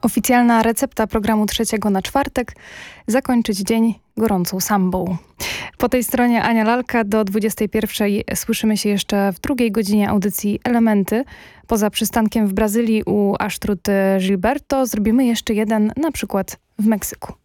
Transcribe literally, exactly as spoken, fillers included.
Oficjalna recepta programu Trzeciego na czwartek: zakończyć dzień gorącą sambą. Po tej stronie Ania Lalka. Do dwudziestej pierwszej słyszymy się jeszcze w drugiej godzinie audycji Elementy. Poza przystankiem w Brazylii u Astrud Gilberto zrobimy jeszcze jeden, na przykład w Meksyku.